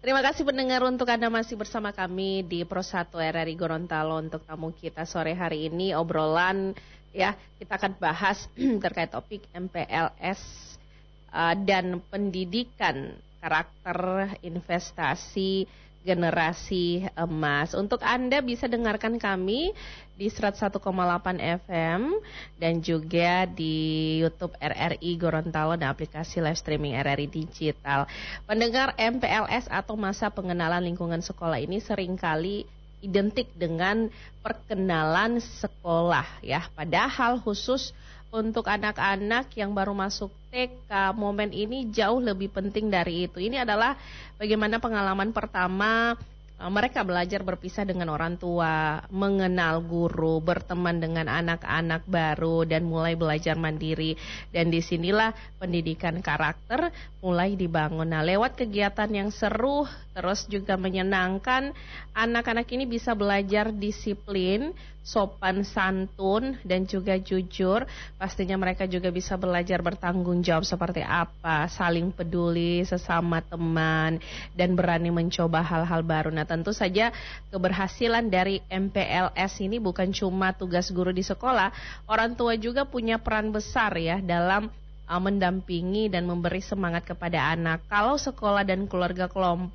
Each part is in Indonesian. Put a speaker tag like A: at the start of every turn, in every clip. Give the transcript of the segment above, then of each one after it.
A: Terima kasih pendengar untuk Anda masih bersama kami di Pro 1 RRI Gorontalo. Untuk tamu kita sore hari ini obrolan ya, kita akan bahas terkait topik MPLS dan pendidikan karakter investasi generasi emas. Untuk Anda bisa dengarkan kami di 101,8 FM dan juga di YouTube RRI Gorontalo dan aplikasi live streaming RRI Digital. Pendengar, MPLS atau masa pengenalan lingkungan sekolah ini seringkali identik dengan perkenalan sekolah ya. Padahal khusus untuk anak-anak yang baru masuk TK, momen ini jauh lebih penting dari itu. Ini adalah bagaimana pengalaman pertama mereka belajar berpisah dengan orang tua, mengenal guru, berteman dengan anak-anak baru, dan mulai belajar mandiri. Dan disinilah pendidikan karakter mulai dibangun. Nah, lewat kegiatan yang seru, terus juga menyenangkan, anak-anak ini bisa belajar disiplin, sopan santun, dan juga jujur. Pastinya mereka juga bisa belajar bertanggung jawab seperti apa, saling peduli sesama teman, dan berani mencoba hal-hal baru. Nah, tentu saja keberhasilan dari MPLS ini bukan cuma tugas guru di sekolah, orang tua juga punya peran besar ya dalam mendampingi dan memberi semangat kepada anak. Kalau sekolah dan keluarga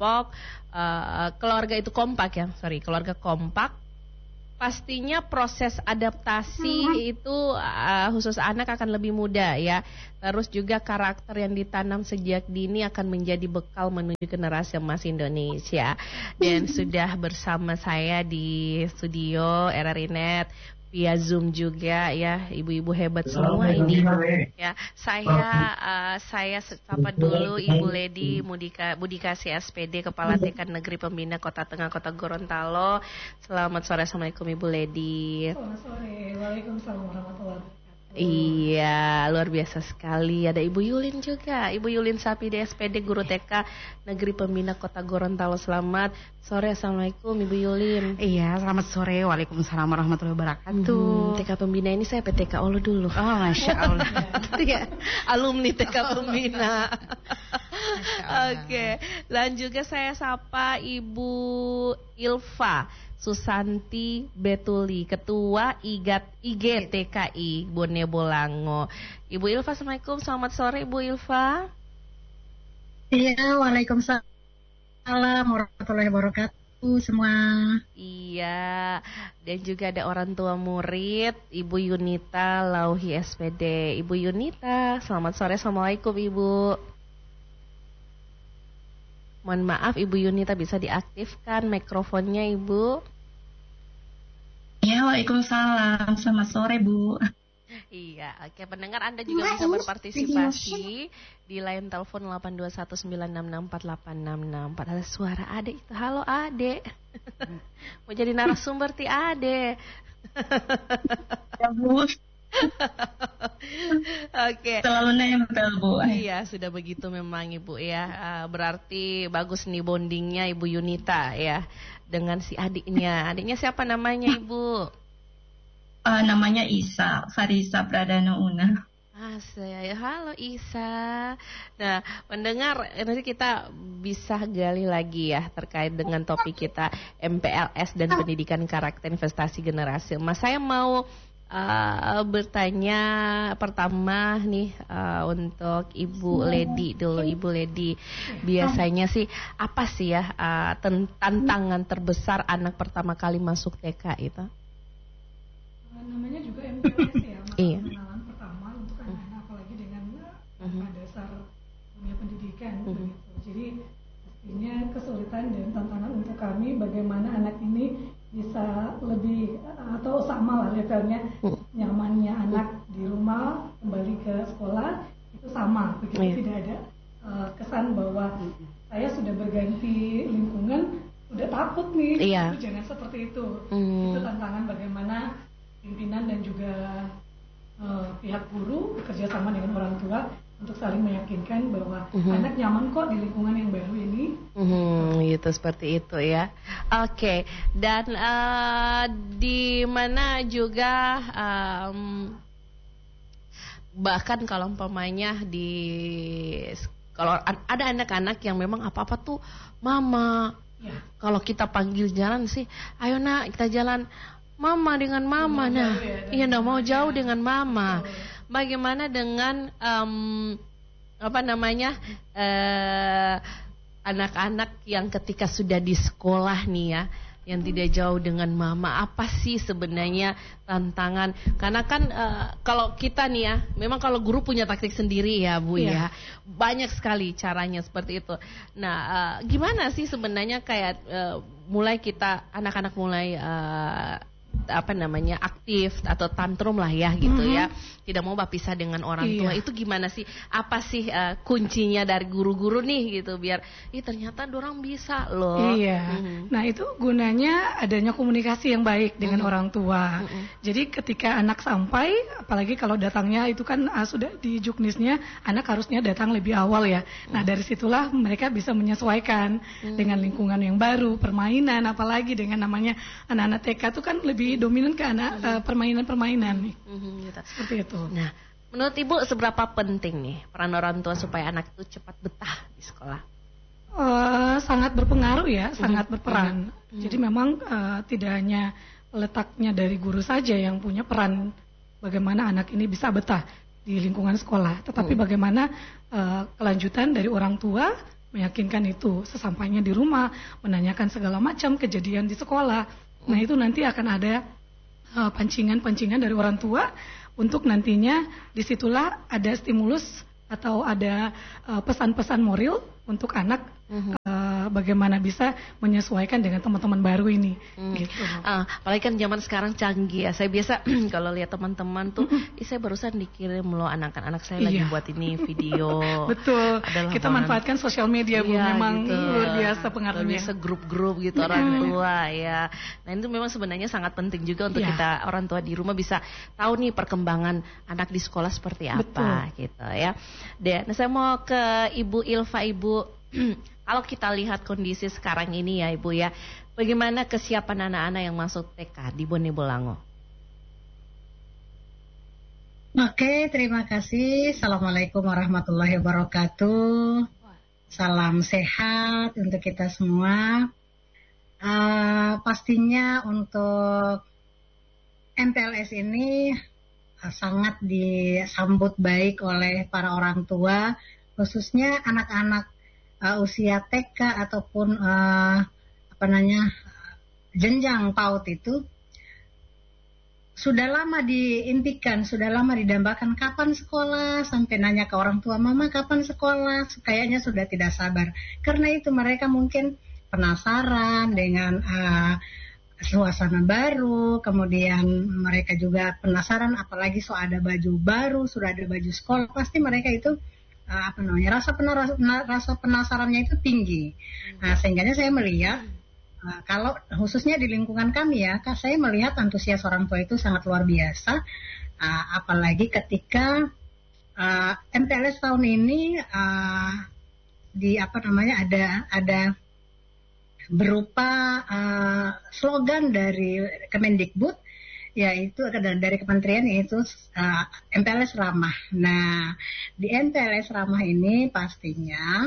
A: keluarga kompak, pastinya proses adaptasi itu khusus anak akan lebih mudah ya. Terus juga karakter yang ditanam sejak dini akan menjadi bekal menuju generasi emas Indonesia. Dan sudah bersama saya di studio RRI Net via Zoom juga ya, ibu-ibu hebat semua ini ya. Saya sapa dulu Ibu Ledi Budikasi SPD, Kepala TK Negeri Pembina Kota Tengah Kota Gorontalo. Selamat sore, Assalamualaikum Ibu Ledi.
B: Selamat sore, waalaikumsalam warahmatullahi wabarakatuh.
A: Iya, luar biasa sekali. Ada Ibu Yulin juga, Ibu Yulin Sapi di SPD, Guru TK Negeri Pembina Kota Gorontalo. Selamat sore, Assalamualaikum Ibu Yulin.
C: Iya, selamat sore, waalaikumsalam warahmatullahi wabarakatuh.
A: TK Pembina ini saya PTK Olo dulu.
C: Oh, Masya Allah.
A: Ya, alumni TK Pembina. Oke, dan juga saya sapa Ibu Ilva Susanti Betuli, Ketua IGTKI Bone Bolango. Ibu Ilva, Assalamualaikum, selamat sore Ibu Ilva.
B: Iya, waalaikumsalam warahmatullahi wabarakatuh semua.
A: Iya, dan juga ada orang tua murid, Ibu Yunita Lauhi SPD. Ibu Yunita, selamat sore, Assalamualaikum Ibu. Mohon maaf Ibu Yunita, bisa diaktifkan mikrofonnya Ibu.
B: Ya, waalaikumsalam, selamat sore Bu.
A: Iya, oke, pendengar Anda juga bisa berpartisipasi di line telepon 82196648664. Ada suara Ade itu. Halo Ade. Mau jadi narasumber ti Ade.
B: Ya Bu.
A: Oke.
B: Selalu nempel Bu.
A: Iya, sudah begitu memang Ibu ya. Berarti bagus nih bondingnya Ibu Yunita ya dengan si adiknya. Adiknya siapa namanya Ibu?
B: Namanya Isa, Farisa Pradana Una.
A: Halo Isa. Nah, pendengar, nanti kita bisa gali lagi ya terkait dengan topik kita MPLS dan pendidikan karakter investasi generasi emas. Saya mau bertanya pertama nih untuk Ibu Ledi dulu. Ibu Ledi, biasanya sih apa sih ya tantangan terbesar anak pertama kali masuk TK itu?
B: Namanya juga MPLS ya,
A: Iya.
B: pengenalan pertama untuk anak-anak, apalagi dengan dasar dunia pendidikan begitu. Jadi pastinya kesulitan dan tantangan untuk kami bagaimana anak ini bisa lebih atau sama lah levelnya, nyamannya anak di rumah kembali ke sekolah itu sama begitu. Tidak ada kesan bahwa saya sudah berganti lingkungan udah takut nih. Itu jangan seperti itu. Itu tantangan bagaimana pimpinan dan juga pihak guru bekerja sama dengan orang tua untuk saling meyakinkan bahwa anak nyaman kok di lingkungan yang baru ini.
A: Gitu, seperti itu ya. Oke, dan di mana juga bahkan kalau umpamanya di Kalau ada anak-anak yang memang apa-apa tuh mama. Ya. Kalau kita panggil jalan sih, ayo nak kita jalan. Mama dengan mama, nah, iya nggak mau jauh dengan mama. Bagaimana dengan anak-anak yang ketika sudah di sekolah nih ya, yang tidak jauh dengan mama, apa sih sebenarnya tantangan? Karena kan kalau kita nih ya, memang kalau guru punya taktik sendiri ya Bu ya, banyak sekali caranya seperti itu. Nah, gimana sih sebenarnya kayak mulai kita anak-anak mulai aktif atau tantrum lah ya gitu ya, tidak mau berpisah dengan orang tua, itu gimana sih, apa sih kuncinya dari guru-guru nih gitu biar ternyata dorang bisa loh.
B: Nah itu gunanya adanya komunikasi yang baik dengan orang tua. Jadi ketika anak sampai, apalagi kalau datangnya itu kan sudah di juknisnya anak harusnya datang lebih awal ya. Nah dari situlah mereka bisa menyesuaikan dengan lingkungan yang baru, permainan, apalagi dengan namanya anak-anak TK itu kan lebih dominan ke anak permainan-permainan nih. Gitu. Seperti itu.
A: Nah, menurut Ibu seberapa penting nih peran orang tua supaya anak itu cepat betah di sekolah?
B: Sangat berpengaruh ya, sangat berperan. Jadi memang tidak hanya letaknya dari guru saja yang punya peran bagaimana anak ini bisa betah di lingkungan sekolah, tetapi bagaimana kelanjutan dari orang tua meyakinkan itu sesampainya di rumah, menanyakan segala macam kejadian di sekolah. Nah itu nanti akan ada pancingan-pancingan dari orang tua untuk nantinya disitulah ada stimulus atau ada pesan-pesan moral untuk anak bagaimana bisa menyesuaikan dengan teman-teman baru ini. Gitu.
A: Apalagi kan zaman sekarang canggih ya. Saya biasa kalau lihat teman-teman tuh, saya barusan dikirim loh anak-anak saya lagi buat ini video.
B: Betul. Kita manfaatkan sosial media Bu, memang
A: gitu.
B: Luar biasa pengaruhnya.
A: Luar biasa grup-grup gitu orang tua ya. Nah itu memang sebenarnya sangat penting juga untuk kita orang tua di rumah bisa tahu nih perkembangan anak di sekolah seperti apa gitu ya. Nah saya mau ke Ibu Ilva, Ibu. Kalau kita lihat kondisi sekarang ini ya Ibu ya, bagaimana kesiapan anak-anak yang masuk TK di Bone Bolango?
D: Oke, terima kasih. Assalamualaikum warahmatullahi wabarakatuh. Salam sehat untuk kita semua. Pastinya untuk MPLS ini sangat disambut baik oleh para orang tua, khususnya anak-anak usia TK ataupun jenjang PAUD itu sudah lama diimpikan, sudah lama didambakan kapan sekolah, sampai nanya ke orang tua, mama kapan sekolah, kayaknya sudah tidak sabar. Karena itu mereka mungkin penasaran dengan suasana baru, kemudian mereka juga penasaran apalagi ada baju baru, sudah ada baju sekolah, pasti mereka itu rasa penasarannya itu tinggi. Nah, sehingganya saya melihat kalau khususnya di lingkungan kami ya, saya melihat antusias orang tua itu sangat luar biasa. Apalagi ketika MPLS tahun ini ada berupa slogan dari Kemendikbud, yaitu dari kementerian, yaitu MPLS ramah. Nah, di MPLS ramah ini pastinya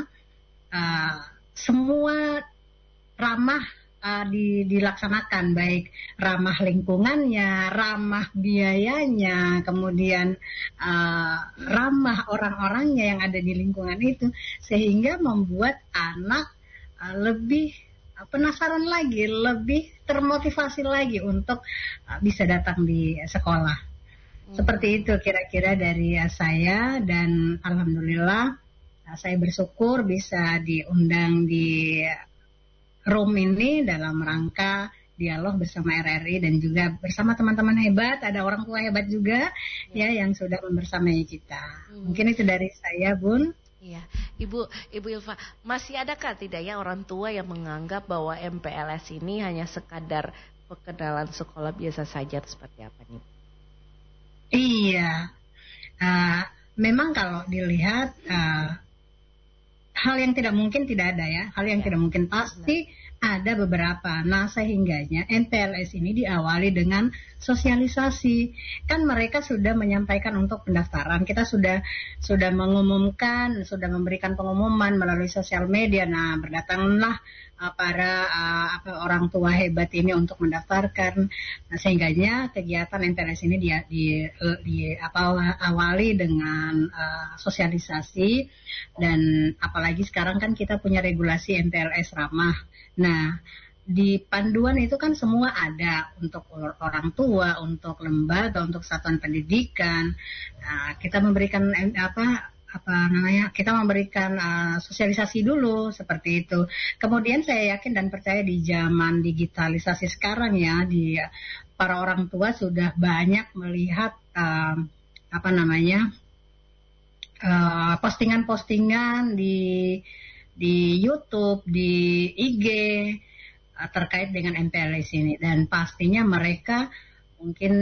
D: semua ramah dilaksanakan, baik ramah lingkungannya, ramah biayanya, kemudian ramah orang-orangnya yang ada di lingkungan itu, sehingga membuat anak lebih penasaran lagi, lebih termotivasi lagi untuk bisa datang di sekolah. Seperti itu kira-kira dari saya, dan alhamdulillah saya bersyukur bisa diundang di room ini dalam rangka dialog bersama RRI dan juga bersama teman-teman hebat, ada orang tua hebat juga ya yang sudah membersamai kita. Mungkin itu dari saya, Bun.
A: Iya, Ibu Ilva, masih adakah tidak ya orang tua yang menganggap bahwa MPLS ini hanya sekadar perkenalan sekolah biasa saja, seperti apa nih?
D: Iya, memang kalau dilihat hal yang tidak mungkin tidak ada ya, hal yang tidak mungkin pasti Ada beberapa. Nah, sehingganya MPLS ini diawali dengan sosialisasi. Kan mereka sudah menyampaikan untuk pendaftaran. Kita sudah mengumumkan, sudah memberikan pengumuman melalui sosial media. Nah, berdatanglah para orang tua hebat ini untuk mendaftarkan. Nah, sehingganya kegiatan MPLS ini awali dengan sosialisasi, dan apalagi sekarang kan kita punya regulasi MPLS ramah. Nah, di panduan itu kan semua ada untuk orang tua, untuk lembaga, untuk satuan pendidikan. Nah, kita memberikan kita memberikan sosialisasi dulu seperti itu. Kemudian saya yakin dan percaya di zaman digitalisasi sekarang ya, para orang tua sudah banyak melihat postingan-postingan di YouTube, di IG terkait dengan MPLS ini, dan pastinya mereka mungkin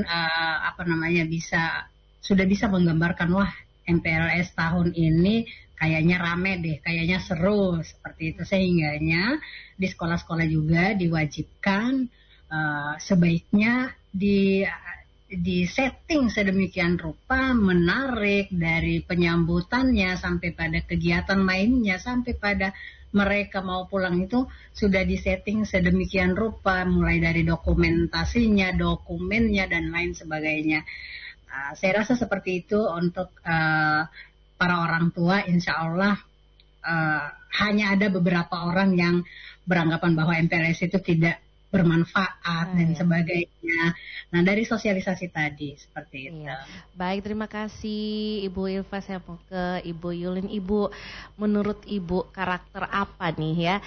D: sudah bisa menggambarkan, wah, MPLS tahun ini kayaknya rame deh, kayaknya seru seperti itu. Sehingganya di sekolah-sekolah juga diwajibkan sebaiknya di setting sedemikian rupa, menarik dari penyambutannya sampai pada kegiatan mainnya, sampai pada mereka mau pulang itu sudah disetting sedemikian rupa, mulai dari dokumentasinya, dokumennya, dan lain sebagainya. Saya rasa seperti itu untuk para orang tua. Insya Allah hanya ada beberapa orang yang beranggapan bahwa MPLS itu tidak bermanfaat dan sebagainya. Nah, dari sosialisasi tadi seperti itu.
A: Iya. Baik, terima kasih Ibu Ilva. Saya mau ke Ibu Yulin. Ibu, menurut Ibu karakter apa nih ya